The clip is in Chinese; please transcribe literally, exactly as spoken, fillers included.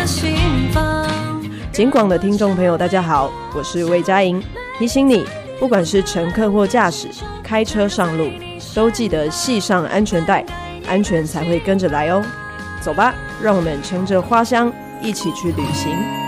心房。 警广的听众朋友大家好，我是魏佳莹，提醒你不管是乘客或驾驶，开车上路都记得系上安全带，安全才会跟着来哦。走吧，让我们乘着花香一起去旅行。